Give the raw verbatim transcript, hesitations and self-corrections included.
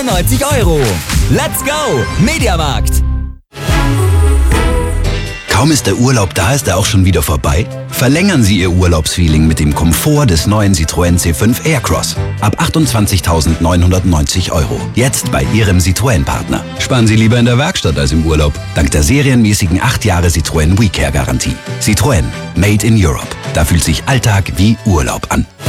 neunzig Euro. Let's go! Mediamarkt! Kaum ist der Urlaub da, ist er auch schon wieder vorbei? Verlängern Sie Ihr Urlaubsfeeling mit dem Komfort des neuen Citroën C fünf Aircross. Ab achtundzwanzigtausendneunhundertneunzig Euro. Jetzt bei Ihrem Citroën-Partner. Sparen Sie lieber in der Werkstatt als im Urlaub. Dank der serienmäßigen acht Jahre Citroën WeCare-Garantie. Citroën. Made in Europe. Da fühlt sich Alltag wie Urlaub an.